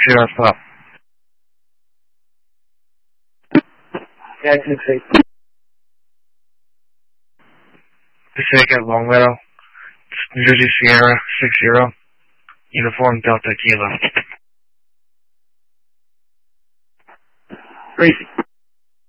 Sierra stop. Yeah, 6-8. Pacific at Long Meadow. New Jersey Sierra 60. Uniform Delta Kilo. Crazy.